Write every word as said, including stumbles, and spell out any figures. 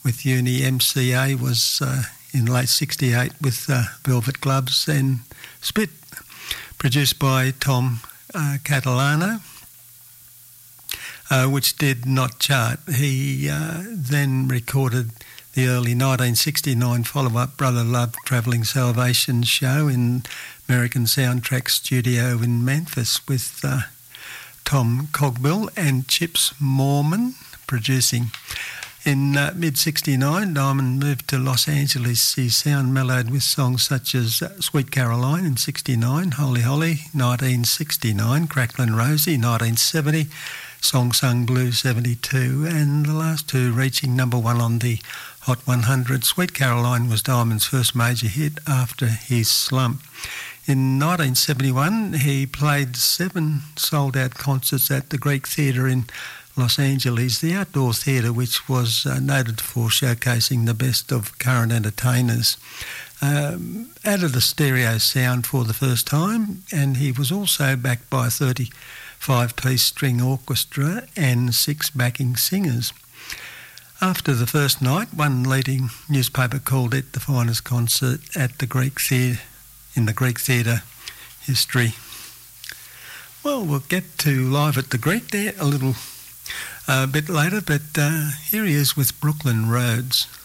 with Uni. M C A was uh, in late sixty-eight with uh, Velvet Gloves and Spit, produced by Tom uh, Catalano, uh, which did not chart. He uh, then recorded the early nineteen sixty-nine follow-up Brother Love Travelling Salvation show in American Soundtrack Studio in Memphis with uh, Tom Cogbill and Chips Moorman producing. In uh, mid sixty-nine, Diamond moved to Los Angeles. He sound mellowed with songs such as uh, Sweet Caroline in sixty-nine, Holy Holy nineteen sixty-nine, Cracklin' Rosie nineteen seventy, Song Sung Blue seventy-two, and the last two reaching number one on the Hot one hundred. Sweet Caroline was Diamond's first major hit after his slump. In nineteen seventy-one, he played seven sold-out concerts at the Greek Theatre in Los Angeles, the outdoor theatre which was uh, noted for showcasing the best of current entertainers. Um, added a stereo sound for the first time, and he was also backed by a thirty-five-piece string orchestra and six backing singers. After the first night, one leading newspaper called it the finest concert at the Greek Theatre in the Greek Theatre history. Well, we'll get to Live at the Greek there a little uh, bit later, but uh, here he is with Brooklyn Roads.